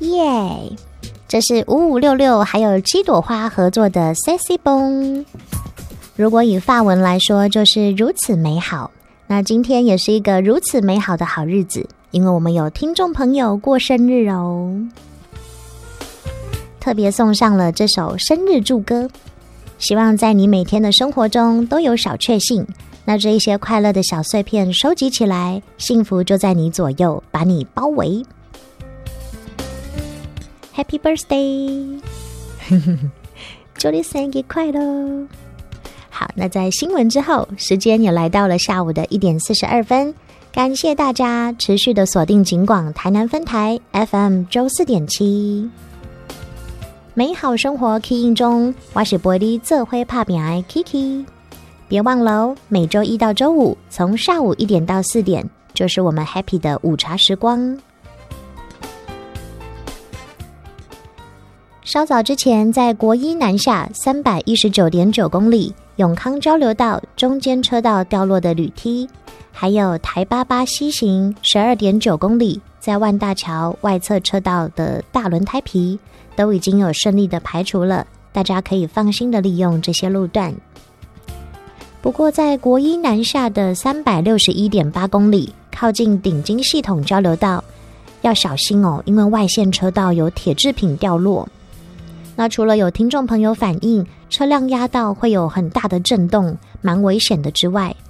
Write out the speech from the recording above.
耶！这是5566还有7朵花合作的 Sexy Bon， 如果以法文来说就是如此美好。那今天也是一个如此美好的好日子，因为我们有听众朋友过生日哦，特别送上了这首生日祝歌，希望在你每天的生活中都有小确幸，那这一些快乐的小碎片收集起来，幸福就在你左右，把你包围。Happy birthday 祝你生日快乐。好，那在新闻之后，时间也来到了下午的1点42分，感谢大家持续的锁定警广台南分台 FM 94.7，美好生活 Key in 中，我是玻璃做伙拍拼的 Kiki。别忘了哦，每周一到周五从下午1点到4点，就是我们 Happy 的午茶时光。稍早之前，在国一南下319.9公里永康交流道中间车道掉落的铝梯，还有台88西行12.9公里在万大桥外侧车道的大轮胎皮，都已经有顺利的排除了，大家可以放心的利用这些路段。不过在国一南下的361.8公里靠近顶金系统交流道要小心哦，因为外线车道有铁制品掉落。那除了有听众朋友反映车辆压到会有很大的震动，蛮危险的之外，